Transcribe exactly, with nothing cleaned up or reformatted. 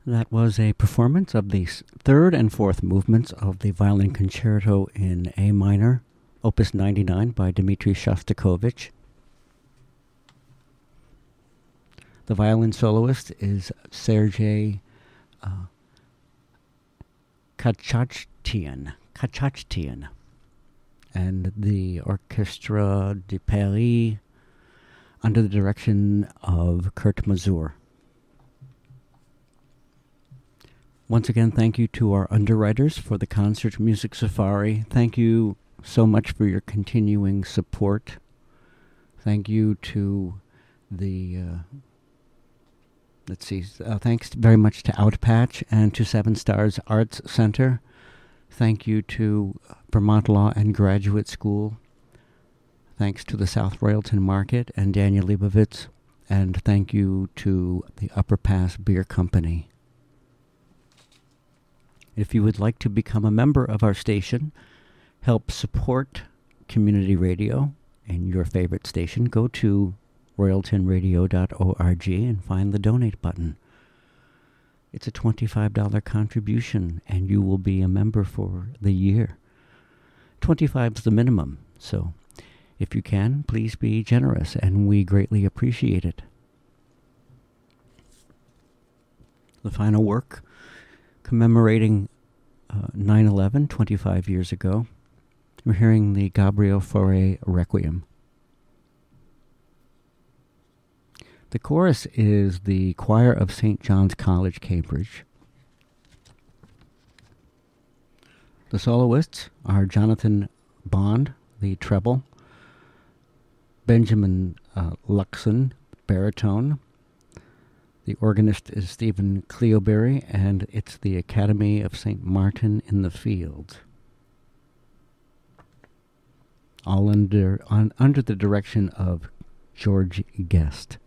That was a performance of the s- third and fourth movements of the Violin Concerto in A minor, Opus ninety-nine by Dmitri Shostakovich. The violin soloist is Sergei uh, Khachachtian, Khachachtian, and the Orchestra de Paris under the direction of Kurt Mazur. Once again, thank you to our underwriters for the Concert Music Safari. Thank you so much for your continuing support. Thank you to the, uh, let's see, uh, thanks very much to Outpatch and to Seven Stars Arts Center. Thank you to Vermont Law and Graduate School. Thanks to the South Royalton Market and Daniel Leibovitz. And thank you to the Upper Pass Beer Company. If you would like to become a member of our station, help support community radio and your favorite station, go to royalton radio dot org and find the donate button. It's a twenty-five dollars contribution, and you will be a member for the year. twenty-five dollars is the minimum, so if you can, please be generous, and we greatly appreciate it. The final work, commemorating uh, nine eleven, twenty-five years ago, we're hearing the Gabriel Fauré Requiem. The chorus is the Choir of Saint John's College, Cambridge. The soloists are Jonathan Bond, the treble, Benjamin uh, Luxon, baritone. The organist is Stephen Cleoberry, and it's the Academy of Saint Martin in the Fields. All under on, under the direction of George Guest.